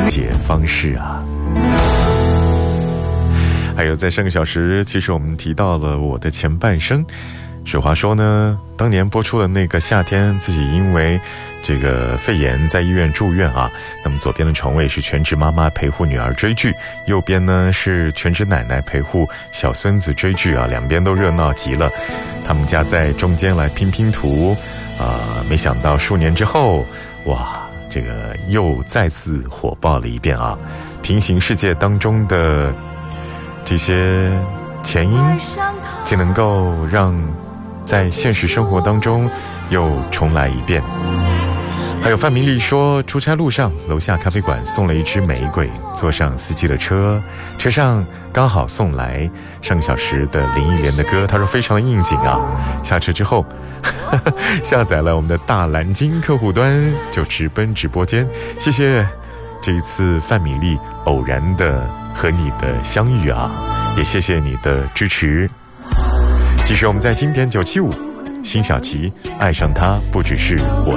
解方式啊。还有在上个小时，其实我们提到了我的前半生。水华说呢，当年播出的那个夏天，自己因为这个肺炎在医院住院啊。那么左边的床位是全职妈妈陪护女儿追剧，右边呢是全职奶奶陪护小孙子追剧啊，两边都热闹极了。他们家在中间来拼拼图没想到数年之后，哇，这个又再次火爆了一遍啊！平行世界当中的这些前因，竟能够让在现实生活当中又重来一遍。还有范明丽说，出差路上楼下咖啡馆送了一支玫瑰，坐上司机的车，车上刚好送来上个小时的林忆莲的歌，他说非常的应景啊。下车之后下载了我们的大蓝鲸客户端，就直奔直播间。谢谢这一次范米丽偶然的和你的相遇啊，也谢谢你的支持。继续我们在经典975，辛晓琪爱上他不只是我